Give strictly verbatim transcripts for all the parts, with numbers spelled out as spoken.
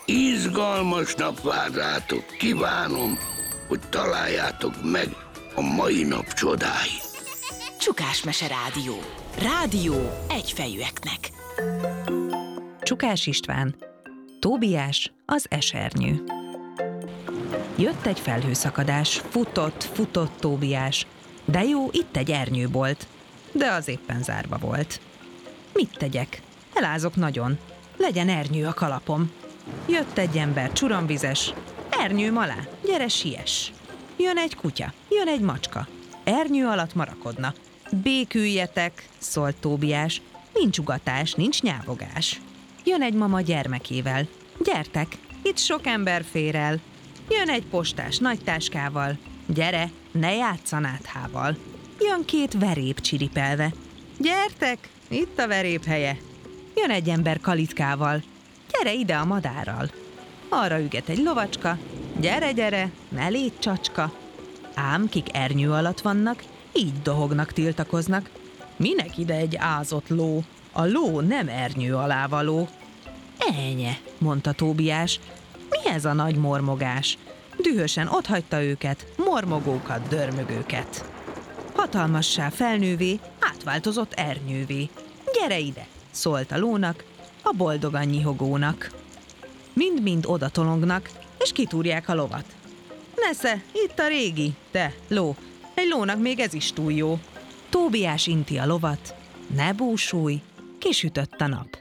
Izgalmas napvárátok kívánom, hogy találjátok meg a mai nap csodái. Csukás Mese Rádió. Rádió egyfejűeknek. Csukás István, Tóbiás, az esernyő. Jött egy felhőszakadás, futott, futott Tóbiás, de jó, itt egy ernyőbolt, de az éppen zárva volt. Mit tegyek? Elázok nagyon. Legyen ernyő a kalapom. Jött egy ember, csuromvizes. Ernyőm alá, gyere siess. Jön egy kutya, jön egy macska. Ernyő alatt marakodna. Béküljetek, szólt Tóbiás. Nincs ugatás, nincs nyávogás. Jön egy mama gyermekével. Gyertek, itt sok ember fér el. Jön egy postás nagy táskával. Gyere, ne játsz a náthával. Jön két verép csiripelve. Gyertek, itt a verép helye. Jön egy ember kalitkával. Gyere ide a madárral. Arra üget egy lovacska. Gyere, gyere, ne légy csacska. Ám kik ernyő alatt vannak, így dohognak, tiltakoznak. Minek ide egy ázott ló? A ló nem ernyő alá való. Elnye, mondta Tóbiás. Mi ez a nagy mormogás? Dühösen otthagyta őket, mormogókat, dörmögőket. Hatalmassá felnővé, átváltozott ernyővé. Gyere ide, szólt a lónak, a boldogan nyihogónak. Mind-mind oda tolongnak, és kitúrják a lovat. Nesze, itt a régi, te, ló, egy lónak még ez is túl jó. Tóbiás inti a lovat, ne búsulj, kisütött a nap.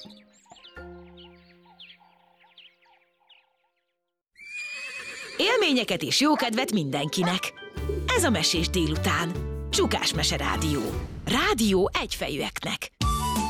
Élményeket és jókedvet mindenkinek. Ez a Mesés délután. Csukás Mese Rádió. Rádió egyfejűeknek.